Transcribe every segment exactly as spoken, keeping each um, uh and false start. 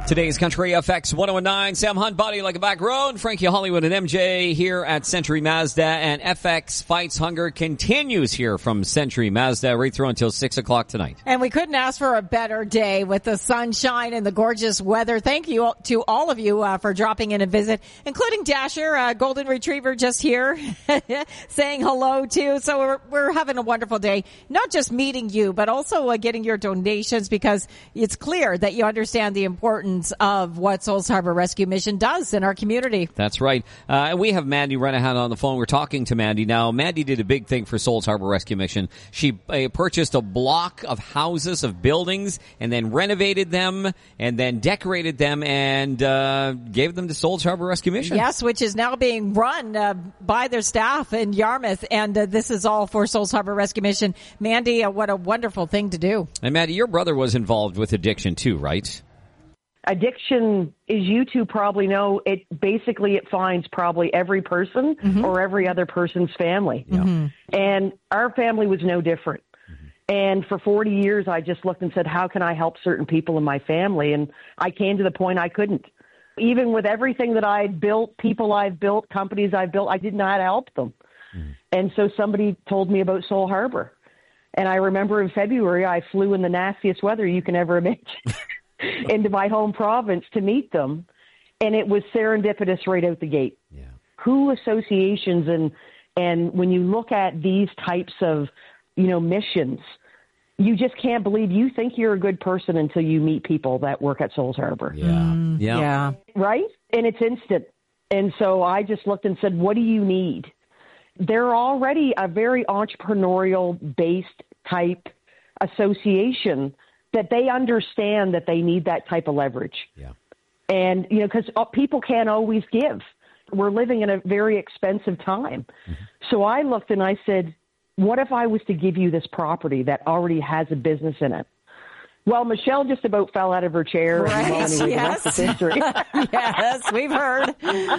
Today's Country F X one oh nine, Sam Hunt, Body Like a Back Road, Frankie Hollywood and M J here at Century Mazda, and F X Fights Hunger continues here from Century Mazda right through until six o'clock tonight. And we couldn't ask for a better day with the sunshine and the gorgeous weather. Thank you to all of you uh, for dropping in a visit, including Dasher, uh, Golden Retriever just here, saying hello too. So we're, we're having a wonderful day, not just meeting you, but also uh, getting your donations, because it's clear that you understand the importance of what Souls Harbor Rescue Mission does in our community. That's right. Uh, and we have Mandy Renahan on the phone. We're talking to Mandy now. Mandy did a big thing for Souls Harbor Rescue Mission. She uh, purchased a block of houses, of buildings, and then renovated them, and then decorated them, and uh, gave them to Souls Harbor Rescue Mission. Yes, which is now being run uh, by their staff in Yarmouth, and uh, this is all for Souls Harbor Rescue Mission. Mandy, uh, what a wonderful thing to do. And Mandy, your brother was involved with addiction too, right? Addiction, as you two probably know, it basically it finds probably every person mm-hmm. or every other person's family. Mm-hmm. And our family was no different. Mm-hmm. And for forty years, I just looked and said, how can I help certain people in my family? And I came to the point I couldn't. Even with everything that I'd built, people I've built, companies I've built, I did not help them. Mm-hmm. And so somebody told me about Soul Harbor. And I remember in February, I flew in the nastiest weather you can ever imagine. into my home province to meet them, and it was serendipitous right out the gate. Yeah. Who associations and and when you look at these types of, you know, missions, you just can't believe you think you're a good person until you meet people that work at Souls Harbor. Yeah. Mm, yeah. Yeah. Right? And it's instant. And so I just looked and said, what do you need? They're already a very entrepreneurial-based type association that they understand that they need that type of leverage. Yeah. And, you know, because people can't always give. We're living in a very expensive time. Mm-hmm. So I looked and I said, what if I was to give you this property that already has a business in it? Well, Michelle just about fell out of her chair. Right. And anyway, Yes. the rest is history. Yes, we've heard.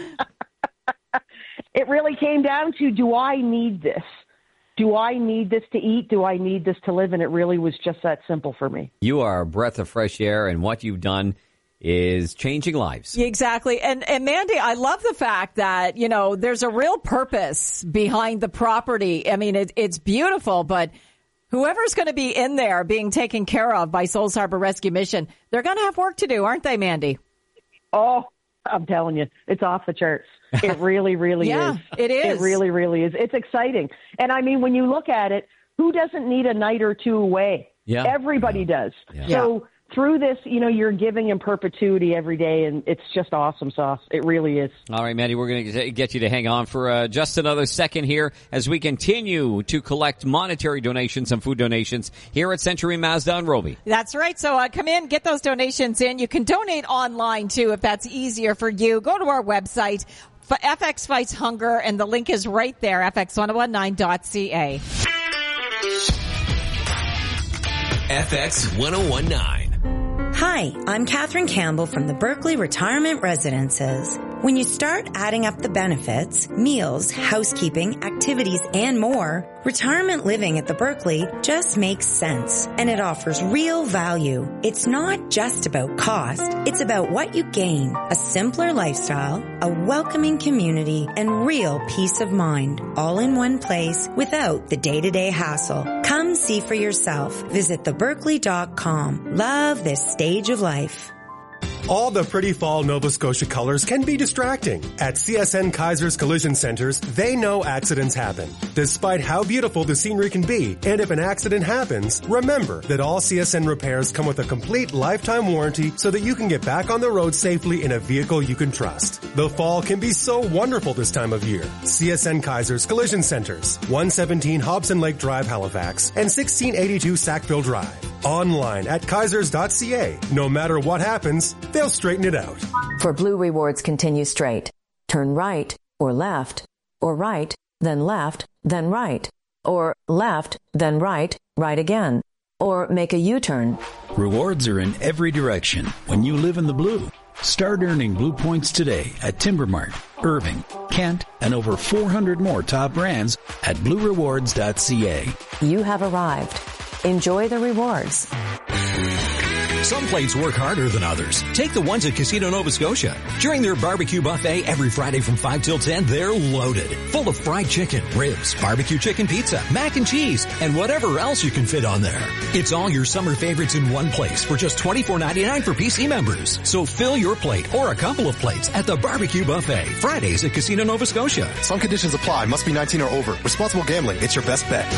It really came down to, do I need this? Do I need this to eat? Do I need this to live? And it really was just that simple for me. You are a breath of fresh air, and what you've done is changing lives. Exactly. And, and Mandy, I love the fact that, you know, there's a real purpose behind the property. I mean, it, it's beautiful, but whoever's going to be in there being taken care of by Souls Harbor Rescue Mission, they're going to have work to do, aren't they, Mandy? Oh, I'm telling you, it's off the charts. It really, really yeah, is. It is. It really, really is. It's exciting. And I mean, when you look at it, who doesn't need a night or two away? Yeah. Everybody yeah. does. Yeah. So through this, you know, you're giving in perpetuity every day, and it's just awesome sauce. It really is. All right, Mandy, we're going to get you to hang on for uh, just another second here as we continue to collect monetary donations and food donations here at Century Mazda in Roby. That's right. So uh, come in, get those donations in. You can donate online, too, if that's easier for you. Go to our website, F X Fights Hunger, and the link is right there, f x one nine dot c a. F X ten nineteen. Hi, I'm Catherine Campbell from the Berkeley Retirement Residences. When you start adding up the benefits, meals, housekeeping, activities, and more, retirement living at the Berkeley just makes sense, and it offers real value. It's not just about cost, it's about what you gain: a simpler lifestyle, a welcoming community, and real peace of mind, all in one place without the day-to-day hassle. Come see for yourself. Visit the berkeley dot com. Love this stage of life. All the pretty fall Nova Scotia colors can be distracting. At C S N Kaiser's Collision Centers, they know accidents happen. Despite how beautiful the scenery can be, and if an accident happens, remember that all C S N repairs come with a complete lifetime warranty so that you can get back on the road safely in a vehicle you can trust. The fall can be so wonderful this time of year. C S N Kaiser's Collision Centers, one seventeen Hobson Lake Drive, Halifax, and sixteen eighty-two Sackville Drive. Online at kaisers dot c a. No matter what happens, they'll straighten it out. For Blue Rewards, continue straight. Turn right or left, or right, then left, then right, or left, then right, right again, or make a U-turn. Rewards are in every direction when you live in the blue. Start earning Blue points today at Timbermart, Irving, Kent, and over four hundred more top brands at blue rewards dot c a. You have arrived. Enjoy the rewards. Some plates work harder than others. Take the ones at Casino Nova Scotia. During their barbecue buffet every Friday from five till ten, they're loaded. Full of fried chicken, ribs, barbecue chicken pizza, mac and cheese, and whatever else you can fit on there. It's all your summer favorites in one place for just twenty-four ninety-nine for P C members. So fill your plate or a couple of plates at the barbecue buffet. Fridays at Casino Nova Scotia. Some conditions apply. Must be nineteen or over. Responsible gambling. It's your best bet.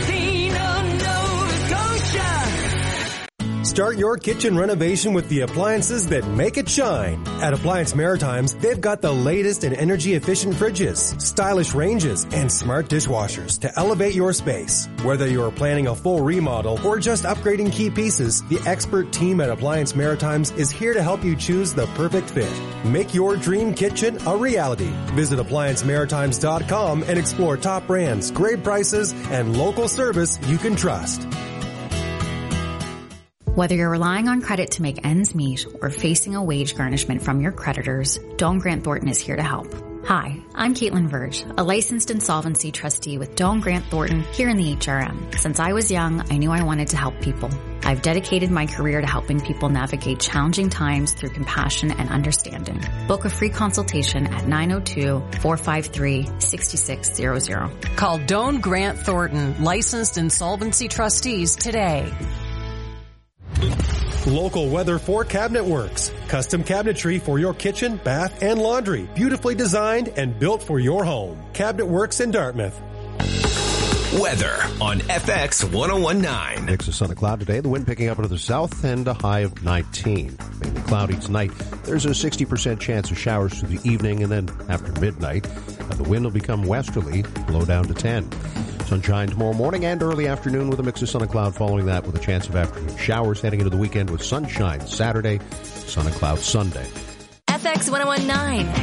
Start your kitchen renovation with the appliances that make it shine. At Appliance Maritimes, they've got the latest in energy-efficient fridges, stylish ranges, and smart dishwashers to elevate your space. Whether you're planning a full remodel or just upgrading key pieces, the expert team at Appliance Maritimes is here to help you choose the perfect fit. Make your dream kitchen a reality. Visit appliance maritimes dot com and explore top brands, great prices, and local service you can trust. Whether you're relying on credit to make ends meet or facing a wage garnishment from your creditors, Doan Grant Thornton is here to help. Hi, I'm Caitlin Verge, a licensed insolvency trustee with Doan Grant Thornton here in the H R M. Since I was young, I knew I wanted to help people. I've dedicated my career to helping people navigate challenging times through compassion and understanding. Book a free consultation at nine oh two, four five three, six six zero zero. Call Doan Grant Thornton, licensed insolvency trustees today. Local weather for Cabinet Works. Custom cabinetry for your kitchen, bath, and laundry. Beautifully designed and built for your home. Cabinet Works in Dartmouth. Weather on F X ten nineteen. Mix of sun and cloud today. The wind picking up into the south and a high of nineteen. Mainly cloudy tonight. There's a sixty percent chance of showers through the evening and then after midnight. Uh, the wind will become westerly, low down to ten. Sunshine tomorrow morning and early afternoon with a mix of sun and cloud following that with a chance of afternoon showers heading into the weekend with sunshine Saturday, sun and cloud Sunday. F X ten nineteen.